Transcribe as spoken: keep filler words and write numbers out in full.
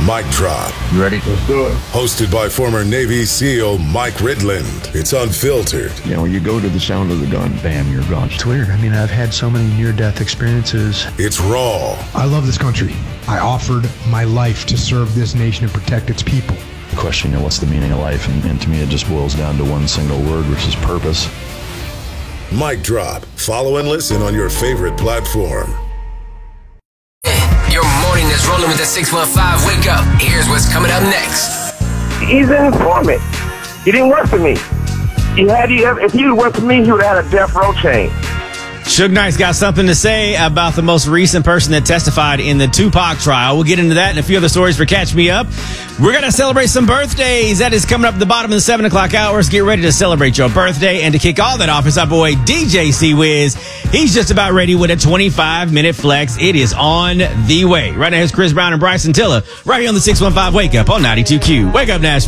Mic Drop. You ready? Let's do it. Hosted by former Navy SEAL Mike Ridland. It's unfiltered. You know, when you go to the sound of the gun, bam, you're gone. It's weird. I mean, I've had so many near-death experiences. It's raw. I love this country. I offered my life to serve this nation and protect its people. Question, you know, what's the meaning of life? And, and to me, it just boils down to one single word, which is purpose. Mic Drop. Follow and listen on your favorite platform. Your morning is rolling with the six one five Wake Up. Here's what's coming up next. He's an informant. He didn't work for me. He had he ever, if he would work for me, he would have had a death row chain. Suge Knight's got something to say about the most recent person that testified in the Tupac trial. We'll get into that and a few other stories for Catch Me Up. We're going to celebrate some birthdays. That is coming up at the bottom of the seven o'clock hours. Get ready to celebrate your birthday. And to kick all that off is our boy D J C-Wiz. He's just about ready with a twenty-five minute flex. It is on the way. Right now, here's Chris Brown and Bryson Tiller right here on the six one five Wake Up on ninety-two Q. Wake up, Nashville.